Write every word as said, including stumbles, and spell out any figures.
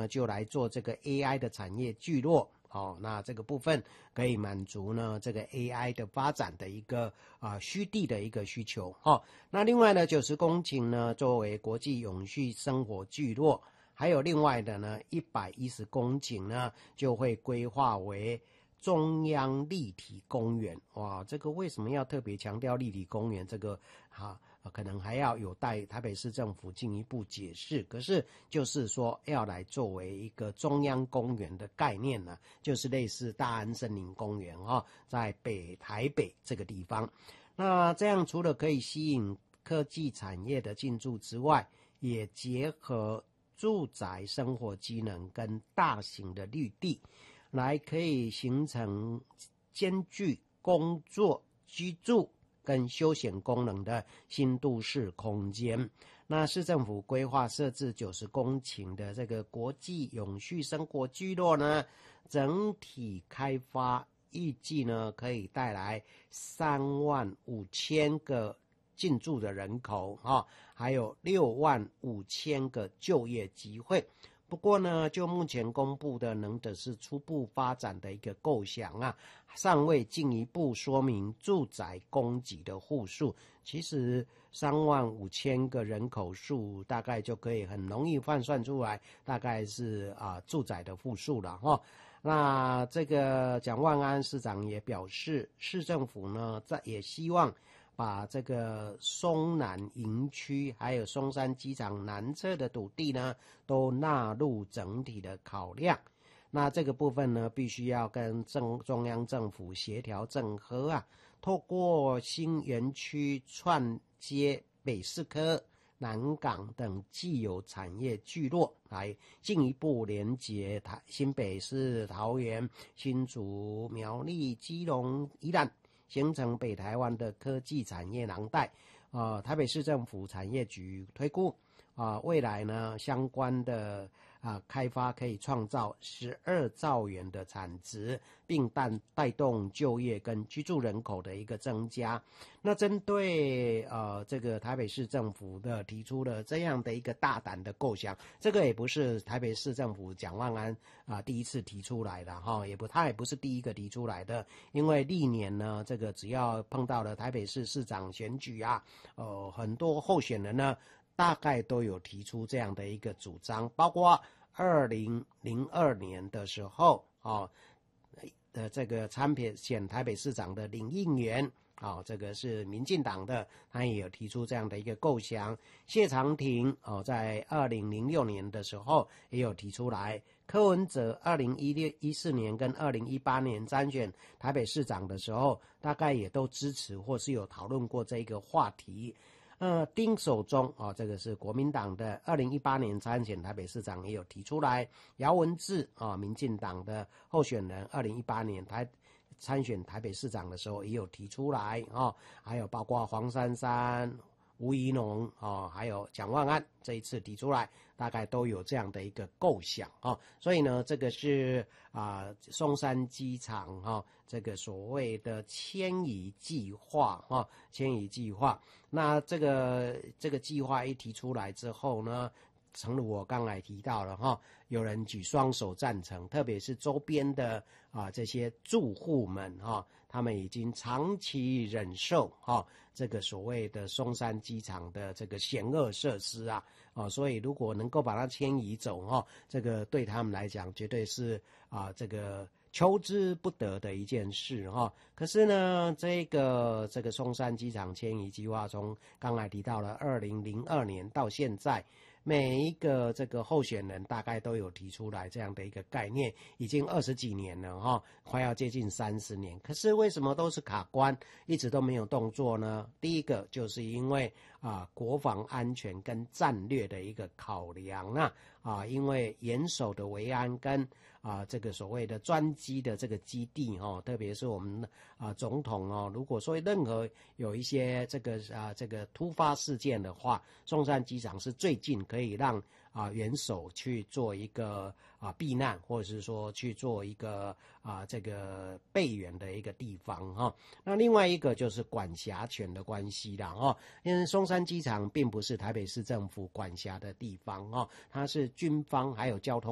呢就来做这个 A I 的产业聚落。哦，那这个部分可以满足呢这个 A I 的发展的一个啊虚地的一个需求。哦，那另外呢九十公顷呢作为国际永续生活聚落，还有另外的呢一百一十公顷呢就会规划为中央立体公园。哇，这个为什么要特别强调立体公园？这个哈、啊、可能还要有待台北市政府进一步解释。可是就是说要来作为一个中央公园的概念呢，就是类似大安森林公园哈、哦，在北台北这个地方。那这样除了可以吸引科技产业的进驻之外，也结合住宅生活机能跟大型的绿地，来可以形成兼具工作、居住跟休闲功能的新都市空间。那市政府规划设置九十公顷的这个国际永续生活聚落呢，整体开发预计呢可以带来三万五千个进驻的人口啊，还有六万五千个就业机会。不过呢，就目前公布的能只是初步发展的一个构想啊，尚未进一步说明住宅供给的户数。其实三万五千个人口数大概就可以很容易换算出来，大概是啊住宅的户数了哈。那这个蒋万安市长也表示，市政府呢在也希望把这个松南营区还有松山机场南侧的土地呢都纳入整体的考量。那这个部分呢必须要跟政中央政府协调整合啊，透过新园区串接北市科、南港等既有产业聚落，来进一步连结台新北市、桃园、新竹、苗栗、基隆、宜兰，形成北台湾的科技产业廊带。呃，台北市政府产业局推估，啊、呃，未来呢相关的啊、呃、开发可以创造十二兆元的产值，并带带动就业跟居住人口的一个增加。那针对呃这个台北市政府的提出了这样的一个大胆的构想，这个也不是台北市政府蒋万安啊、呃、第一次提出来的哈，也不他也不是第一个提出来的，因为历年呢这个只要碰到了台北市市长选举啊，呃很多候选人呢大概都有提出这样的一个主张，包括二零零二年的时候啊，呃这个参选台北市长的林应元。哦，这个是民进党的，他也有提出这样的一个构想。谢长廷哦，在二零零六年的时候也有提出来。柯文哲二零一四年跟二零一八年参选台北市长的时候，大概也都支持或是有讨论过这个话题。呃，丁守中啊、哦，这个是国民党的，二零一八年参选台北市长也有提出来。姚文智啊、哦，民进党的候选人，二零一八年台。参选台北市长的时候也有提出来哦，还有包括黄珊珊、吴怡农哦，还有蒋万安这一次提出来，大概都有这样的一个构想哦。所以呢，这个是啊、呃、松山机场哈、哦，这个所谓的迁移计划哈、哦，迁移计划。那这个这个计划一提出来之后呢，诚如我刚才提到了哈，有人举双手赞成，特别是周边的啊这些住户们哈，他们已经长期忍受哈这个所谓的松山机场的这个险恶设施啊，啊，所以如果能够把它迁移走哈，这个对他们来讲绝对是啊这个求之不得的一件事哈。可是呢，这个这个松山机场迁移计划从刚才提到了二零零二年到现在。每一个这个候选人大概都有提出来这样的一个概念，已经二十几年了哈，快要接近三十年。可是为什么都是卡关，一直都没有动作呢？第一个就是因为啊国防安全跟战略的一个考量啊啊，因为严守的维安跟啊这个所谓的专机的这个基地哈、哦，特别是我们啊总统哦，如果说任何有一些这个啊这个突发事件的话，松山机场是最近可以让啊元首去做一个啊避难，或者是说去做一个啊这个备援的一个地方哈、哦。那另外一个就是管辖权的关系啦哈、哦，因为松山机场并不是台北市政府管辖的地方哈、哦，它是军方还有交通